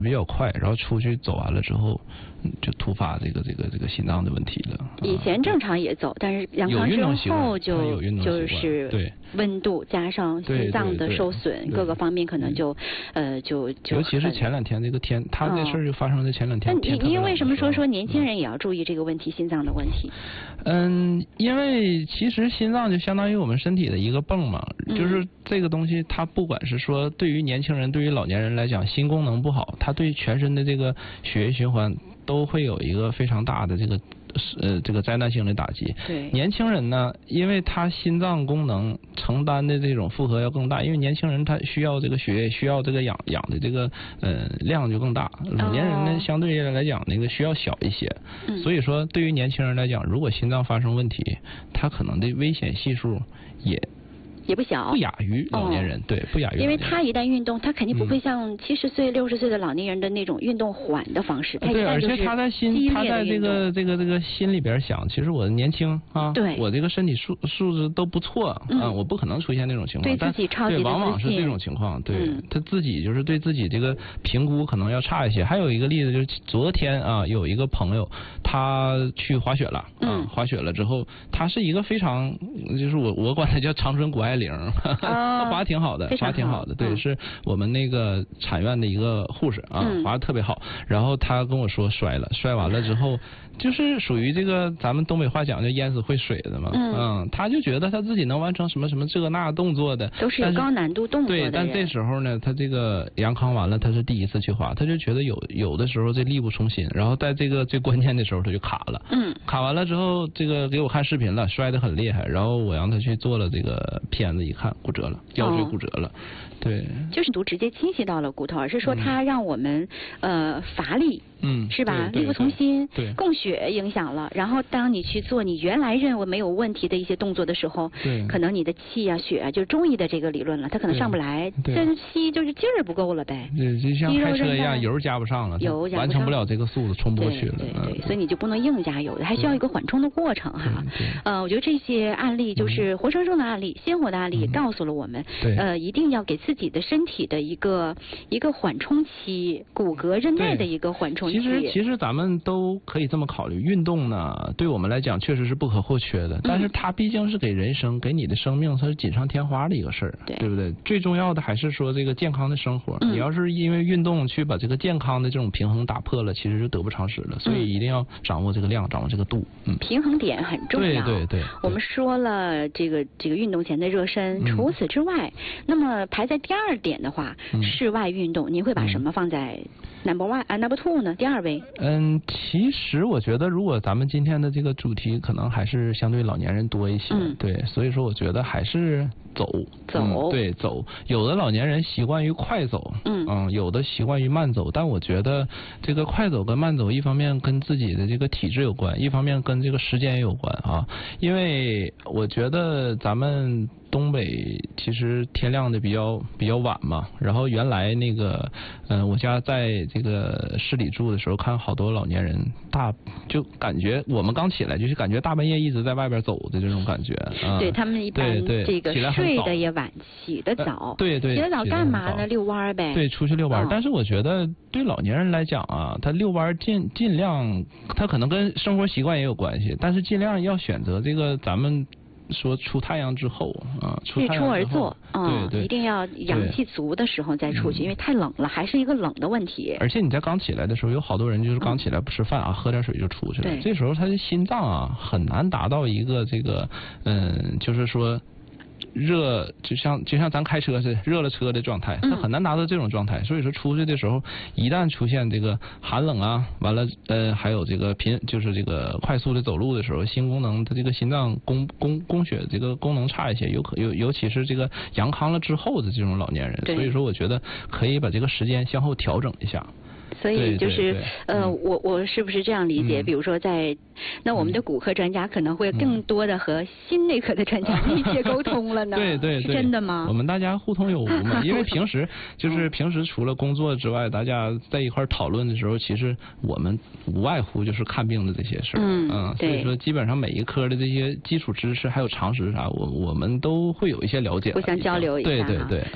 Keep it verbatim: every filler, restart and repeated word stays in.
比较快，然后出去走完了之后，就突发这个这个这个心脏的问题了。 以前正常也走，但是阳康之后就就是对温度加上心脏的受损，各个方面可能就呃就就尤其是前两天这个天，他这事儿就发生在前两天。 那你您为什么说说年轻人也要注意这个问题，心脏的问题？ 嗯，因为其实心脏就相当于我们身体的一个泵嘛，就是这个东西，它不管是说对于年轻人，对于老年人来讲，心功能不好，它对全身的这个血液循环都会有一个非常大的这个呃这个灾难性的打击。 对， 年轻人呢，因为他心脏功能承担的这种负荷要更大，因为年轻人他需要这个血液需要这个氧氧的这个呃量就更大，老年人呢、哦、相对来讲那个需要小一些、嗯、所以说对于年轻人来讲，如果心脏发生问题，他可能的危险系数也也不小， 不亚于老年人、哦、对，不亚于老年人。 因为他一旦运动，他肯定不会像七十岁、六十岁的老年人的那种运动缓的方式。 对，而且他在心，他在这个这个这个心里边想，其实我年轻啊， 对， 我这个身体素素质都不错、嗯、啊，我不可能出现那种情况。 对自己超级的自信， 对，往往是这种情况。对、 嗯， 他自己就是对自己这个评估可能要差一些。还有一个例子就是昨天啊，有一个朋友他去滑雪了，啊、 嗯， 滑雪了之后，他是一个非常就是我我管他叫长春谷爱凌。他滑挺好的，滑挺好的，对、嗯，是我们那个产院的一个护士啊， 嗯、 滑得特别好。然后他跟我说摔了，摔完了之后，就是属于这个咱们东北话讲叫淹死会水的嘛， 嗯, 嗯，他就觉得他自己能完成什么什么这个那动作的， 都是有高难度动作的。 对，但这时候呢，他这个阳康完了，他是第一次去滑，他就觉得有有的时候这力不从心，然后在这个最关键的时候他就卡了， 嗯， 卡完了之后，这个给我看视频了，摔得很厉害，然后我让他去做了这个片子，一看骨折了，腰椎骨折了，哦、对， 就是毒直接侵袭到了骨头，而是说它让我们、嗯、呃乏力。 嗯， 是吧？力不从心， 对， 供血影响了。然后当你去做你原来认为没有问题的一些动作的时候， 对， 可能你的气啊、血啊，就是中医的这个理论了，它可能上不来。这是西医就是劲儿不够了呗。 对，就像开车一样，油加不上了， 油加完成不了这个速度，冲不过去了。 对对对，所以你就不能硬加油的，还需要一个缓冲的过程哈。呃，我觉得这些案例就是活生生的案例、鲜活的案例，告诉了我们，呃，一定要给自己的身体的一个一个缓冲期，骨骼韧带的一个缓冲期。 其实其实咱。咱们都可以这么考虑，运动呢，对我们来讲确实是不可或缺的，但是它毕竟是给人生、给你的生命，它是锦上添花的一个事儿， 对， 对不对？最重要的还是说这个健康的生活。嗯、你要是因为运动去把这个健康的这种平衡打破了，其实就得不偿失了。所以一定要掌握这个量，掌握这个度。嗯， 平衡点很重要。 对对 对, 对。 我们说了这个这个运动前的热身，除此之外，嗯、那么排在第二点的话，嗯、室外运动，您会把什么放在 number one 啊 number two 呢？第二位？ 嗯，其实我觉得，如果咱们今天的这个主题可能还是相对老年人多一些， 嗯、 对，所以说我觉得还是走走、 嗯，对走。有的老年人习惯于快走， 嗯嗯，有的习惯于慢走，但我觉得这个快走跟慢走，一方面跟自己的这个体质有关，一方面跟这个时间也有关啊。因为我觉得咱们东北其实天亮的比较比较晚嘛，然后原来那个，嗯、呃，我家在这个市里住的时候，看好多老年人大就感觉我们刚起来就是感觉大半夜一直在外边走的这种感觉。嗯、 对他们一般这个睡的也晚，起得早。 呃、对对， 起得早干嘛呢？遛弯呗。 对，出去遛弯。 哦、 但是我觉得对老年人来讲啊，他遛弯尽尽量，他可能跟生活习惯也有关系，但是尽量要选择这个咱们。说出太阳之后啊， 日出而作， 嗯，对对， 一定要阳气足的时候再出去，因为太冷了，还是一个冷的问题。 而且你在刚起来的时候，有好多人就是刚起来不吃饭啊，嗯、喝点水就出去了。这时候他的心脏啊，很难达到一个这个，嗯，就是说。热就像就像咱开车是热了车的状态，它很难达到这种状态。嗯、所以说出去的时候，一旦出现这个寒冷啊，完了呃还有这个频就是这个快速的走路的时候，心功能它这个心脏供供供血这个功能差一些，有可尤尤其是这个阳康了之后的这种老年人，所以说我觉得可以把这个时间向后调整一下。 所以就是呃，我我是不是这样理解？ 嗯、 比如说在，那我们的骨科专家可能会更多的和心内科的专家密切沟通了呢？ 对对对， 真的吗？ 我们大家互通有无嘛，因为平时就是平时除了工作之外，大家在一块讨论的时候，其实我们无外乎就是看病的这些事儿。 嗯嗯，所以说基本上每一科的这些基础知识还有常识啥，我我们都会有一些了解， 互相交流一下。 对对对。